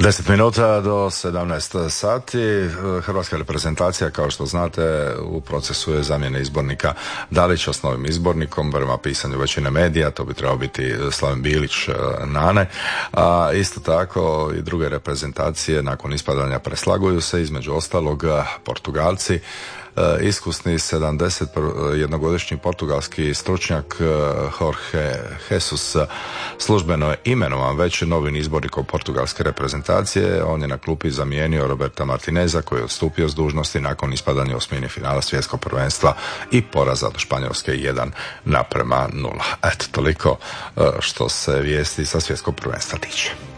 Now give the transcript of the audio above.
10 minuta do 17 sati. Hrvatska reprezentacija, kao što znate, u procesu je zamjene izbornika Dalića s novim izbornikom. Prema pisanju većine medija to bi trebao biti Slaven Bilić Nane. A isto tako i druge reprezentacije nakon ispadanja preslaguju se, između ostalog Portugalci. Iskusni 71-godišnji portugalski stručnjak Jorge Jesus službeno je imenovan već novim izbornikom portugalske reprezentacije. On je na klupi zamijenio Roberta Martineza koji je odstupio s dužnosti nakon ispadanja u osmini finala svjetskog prvenstva i poraza do Španjolske 1:0. Eto, toliko što se vijesti sa svjetskog prvenstva tiče.